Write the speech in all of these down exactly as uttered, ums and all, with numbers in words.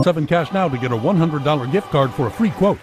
seven cash now to get a one hundred dollar gift card for a free quote.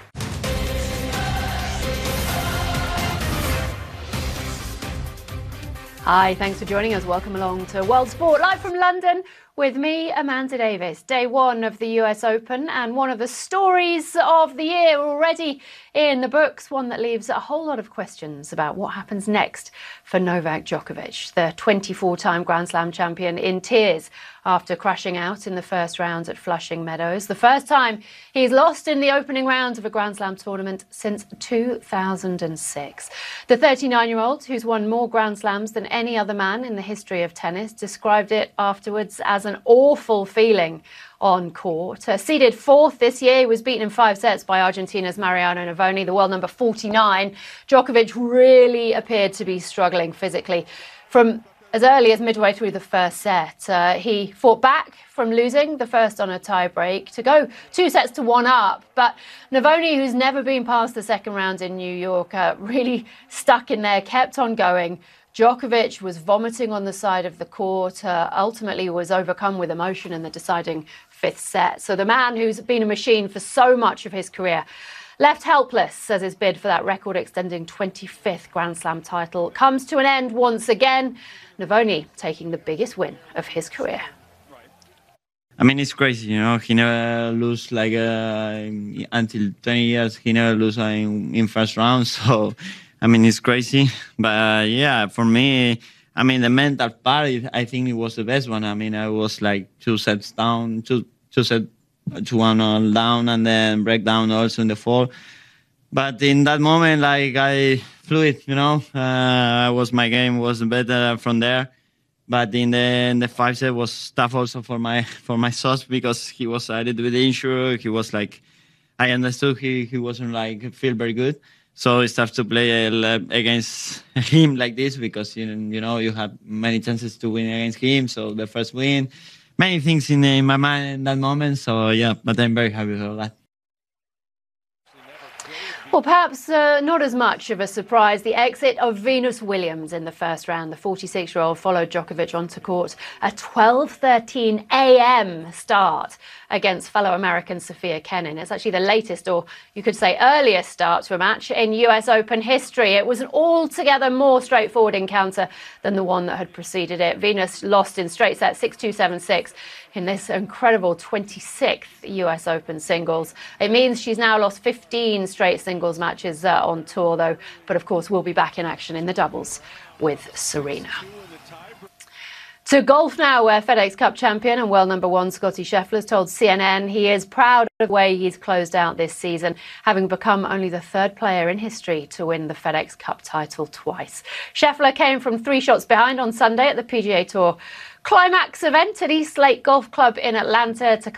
Hi, thanks for joining us. Welcome along to World Sport, live from London with me, Amanda Davis. Day one of the U S Open and one of the stories of the year already in the books, one that leaves a whole lot of questions about what happens next for Novak Djokovic, the twenty-four-time Grand Slam champion, in tears after crashing out in the first round at Flushing Meadows. The first time he's lost in the opening round of a Grand Slam tournament since two thousand six. The thirty-nine-year-old, who's won more Grand Slams than any other man in the history of tennis, described it afterwards as an awful feeling on court. Uh, seeded fourth this year, he was beaten in five sets by Argentina's Mariano Navoni, the world number forty-nine. Djokovic really appeared to be struggling physically. From as early as midway through the first set, uh, he fought back from losing the first on a tie break to go two sets to one up. But Navoni, who's never been past the second round in New York, uh, really stuck in there, kept on going. Djokovic was vomiting on the side of the court, uh, ultimately was overcome with emotion in the deciding fifth set. So the man who's been a machine for so much of his career, left helpless as his bid for that record-extending twenty-fifth Grand Slam title comes to an end once again. Navoni taking the biggest win of his career. I mean, it's crazy, you know. He never lose like uh, until twenty years. He never lose uh, in, in first round. So, I mean, it's crazy. But uh, yeah, for me, I mean, the mental part, I think it was the best one. I mean, I was like two sets down, two two sets to one all down, and then break down also in the fourth. But in that moment, like I flew it, you know. Uh, was my game was better from there. But in the in the five set was tough also for my for my sauce because he was a little bit injured. He was like, I understood he he wasn't like feel very good. So it's tough to play uh, against him like this because you you know you have many chances to win against him. So the first win, many things in, in my mind in that moment. So yeah, but I'm very happy for that. Well, perhaps uh, not as much of a surprise, the exit of Venus Williams in the first round. The forty-six-year-old followed Djokovic onto court, a twelve thirteen a m start against fellow American Sofia Kenin. It's actually the latest, or you could say earliest, start to a match in U S Open history. It was an altogether more straightforward encounter than the one that had preceded it. Venus lost in straight sets six two, seven six in this incredible twenty-sixth U S Open singles. It means she's now lost fifteen straight singles matches uh, on tour, though. But of course, we'll be back in action in the doubles with Serena. To golf now, where FedEx Cup champion and world number one Scottie Scheffler has told C N N he is proud of the way he's closed out this season, having become only the third player in history to win the FedEx Cup title twice. Scheffler came from three shots behind on Sunday at the P G A Tour Climax event at East Lake Golf Club in Atlanta to